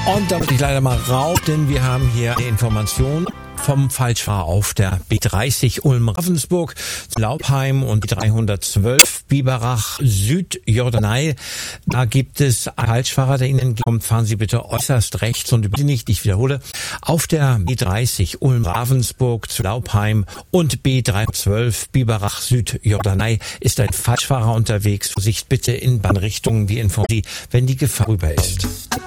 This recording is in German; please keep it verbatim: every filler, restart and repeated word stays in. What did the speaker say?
Und da bin ich leider mal raus, denn wir haben hier eine Information vom Falschfahrer auf der B dreißig Ulm-Ravensburg, Laubheim und B dreihundertzwölf Biberach Südjordanei. Da gibt es einen Falschfahrer, der Ihnen entgegenkommt. Fahren Sie bitte äußerst rechts und übersehen nicht, ich wiederhole, auf der B dreißig Ulm-Ravensburg zu Laubheim und B dreihundertzwölf Biberach Südjordanei ist ein Falschfahrer unterwegs. Vorsicht bitte in Bahnrichtungen, wir informieren Sie, wenn die Gefahr rüber ist.